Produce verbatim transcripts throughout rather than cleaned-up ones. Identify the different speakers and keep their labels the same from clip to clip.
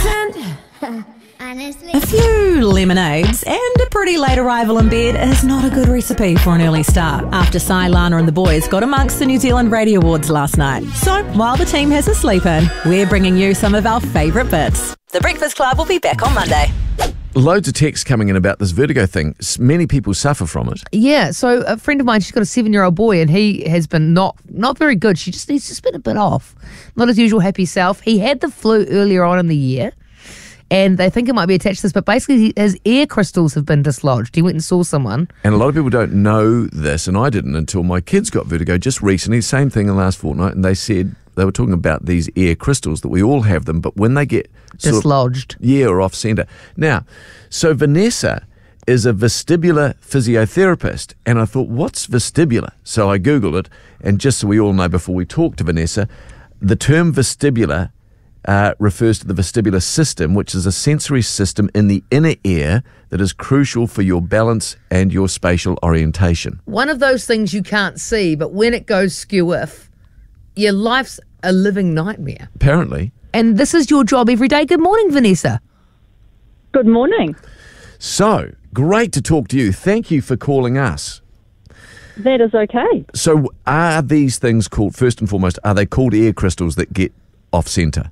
Speaker 1: Listen.
Speaker 2: Honestly.
Speaker 1: A few lemonades and a pretty late arrival in bed is not a good recipe for an early start after Sai, Lana and the boys got amongst the New Zealand Radio Awards last night. So while the team has a sleep in, we're bringing you some of our favourite bits. The Breakfast Club will be back on Monday.
Speaker 3: Loads of texts coming in about this vertigo thing. S- Many people suffer from it.
Speaker 4: Yeah, so a friend of mine, she's got a seven-year-old boy, and he has been not not very good. She just he's just been a bit off, not his usual happy self. He had the flu earlier on in the year, and they think it might be attached to this, but basically he, his ear crystals have been dislodged. He went and saw someone.
Speaker 3: And a lot of people don't know this, and I didn't until my kids got vertigo just recently. Same thing in the last fortnight, and they said they were talking about these ear crystals, that we all have them, but when they get sort
Speaker 4: Dislodged.
Speaker 3: Of, yeah, or off centre. Now, so Vanessa is a vestibular physiotherapist, and I thought, what's vestibular? So I Googled it, and just so we all know before we talk to Vanessa, the term vestibular uh, refers to the vestibular system, which is a sensory system in the inner ear that is crucial for your balance and your spatial orientation.
Speaker 4: One of those things you can't see, but when it goes skew-if, your life's a living nightmare.
Speaker 3: Apparently.
Speaker 4: And this is your job every day. Good morning, Vanessa.
Speaker 5: Good morning.
Speaker 3: So, great to talk to you. Thank you for calling us.
Speaker 5: That is okay.
Speaker 3: So, are these things called, first and foremost, are they called ear crystals that get off centre?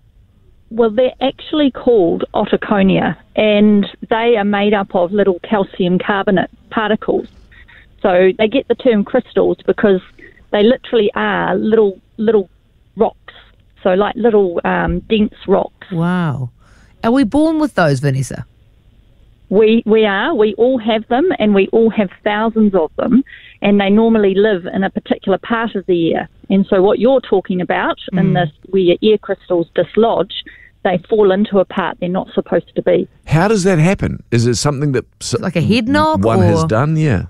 Speaker 5: Well, they're actually called otoconia, and they are made up of little calcium carbonate particles. So they get the term crystals because they literally are little little rocks, so like little um, dense rocks.
Speaker 4: Wow. Are we born with those, Vanessa?
Speaker 5: We we are. We all have them, and we all have thousands of them, and they normally live in a particular part of the ear. And so what you're talking about mm. in this, where your ear crystals dislodge, they fall into a part they're not supposed to be.
Speaker 3: How does that happen? Is it something that s-
Speaker 4: like a head knock?
Speaker 3: One
Speaker 4: or?
Speaker 3: has done, yeah.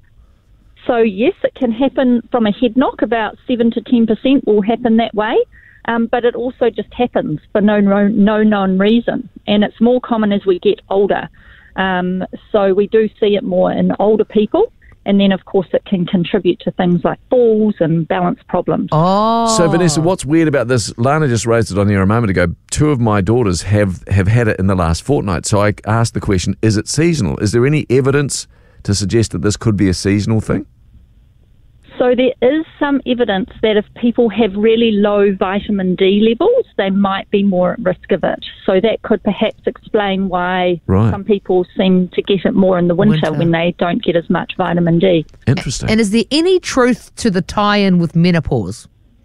Speaker 5: So yes, it can happen from a head knock. About seven to ten percent will happen that way, um, but it also just happens for no, no no known reason, and it's more common as we get older. Um, so we do see it more in older people, and then of course it can contribute to things like falls and balance problems.
Speaker 4: Oh.
Speaker 3: So Vanessa, what's weird about this? Lana just raised it on here a moment ago. Two of my daughters have have had it in the last fortnight. So I asked the question: is it seasonal? Is there any evidence to suggest that this could be a seasonal thing?
Speaker 5: So there is some evidence that if people have really low vitamin D levels, they might be more at risk of it. So that could perhaps explain why
Speaker 3: right.
Speaker 5: some people seem to get it more in the winter,
Speaker 4: winter
Speaker 5: when they don't get as much vitamin D.
Speaker 3: Interesting.
Speaker 4: And is there any truth to the tie-in with menopause?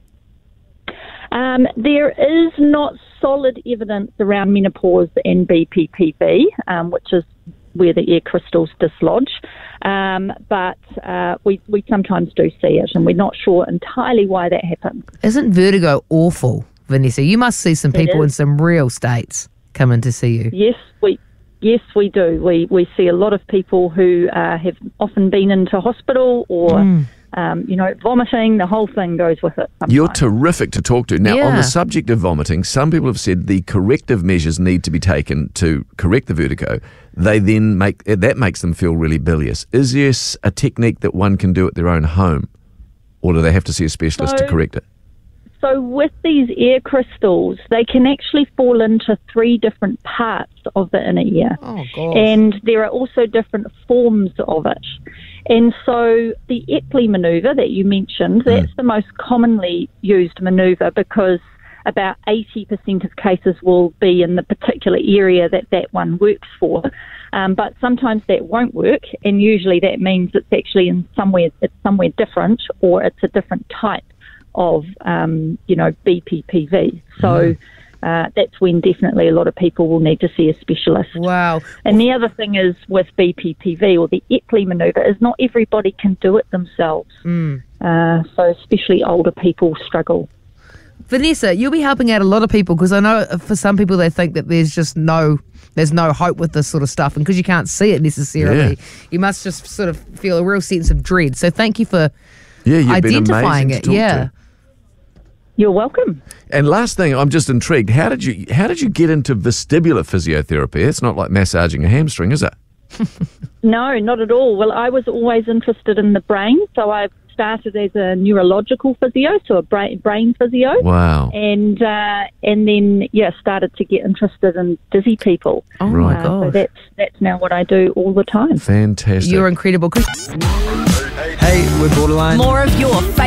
Speaker 5: Um, there is not solid evidence around menopause and B P P V, um, which is where the ear crystals dislodge. Um, but uh, we, we sometimes do see it, and we're not sure entirely why that happens.
Speaker 4: Isn't vertigo awful, Vanessa? You must see some people in some real states come in to see you.
Speaker 5: Yes, we yes we do. We we see a lot of people who uh, have often been into hospital or mm. um, you know, vomiting. The whole thing goes with it sometimes.
Speaker 3: You're terrific to talk to. Now,
Speaker 4: yeah.
Speaker 3: on the subject of vomiting, some people have said the corrective measures need to be taken to correct the vertigo. They then make that makes them feel really bilious. Is there a technique that one can do at their own home, or do they have to see a specialist
Speaker 5: so,
Speaker 3: to correct it?
Speaker 5: So with these ear crystals, they can actually fall into three different parts of the inner ear.
Speaker 4: Oh, gosh.
Speaker 5: And there are also different forms of it. And so the Epley manoeuvre that you mentioned,
Speaker 3: mm.
Speaker 5: that's the most commonly used manoeuvre because about eighty percent of cases will be in the particular area that that one works for. Um, but sometimes that won't work, and usually that means it's actually in somewhere, it's somewhere different, or it's a different type of, um, you know, B P P V. So mm. uh, that's when definitely a lot of people will need to see a specialist.
Speaker 4: Wow.
Speaker 5: And the other thing is with B P P V, or the Epley manoeuvre, is not everybody can do it themselves.
Speaker 4: Mm.
Speaker 5: Uh, so especially older people struggle.
Speaker 4: Vanessa, you'll be helping out a lot of people, because I know for some people they think that there's just no there's no hope with this sort of stuff, and because you can't see it necessarily, yeah. you must just sort of feel a real sense of dread. So thank you for
Speaker 3: yeah, you've
Speaker 4: identifying
Speaker 3: been amazing
Speaker 4: it.
Speaker 3: to talk
Speaker 4: yeah.
Speaker 3: to.
Speaker 5: You're welcome.
Speaker 3: And last thing, I'm just intrigued. How did you how did you get into vestibular physiotherapy? It's not like massaging a hamstring, is it?
Speaker 5: No, not at all. Well, I was always interested in the brain, so I've started as a neurological physio, so a brain, brain physio.
Speaker 3: Wow.
Speaker 5: And uh, and then, yeah, started to get interested in dizzy people.
Speaker 4: Oh,
Speaker 3: Right.
Speaker 4: my
Speaker 5: Uh, so
Speaker 4: gosh.
Speaker 5: that's, that's now what I do all the time.
Speaker 3: Fantastic.
Speaker 4: You're incredible. Chris.
Speaker 2: Hey, we're Borderline.
Speaker 1: More of your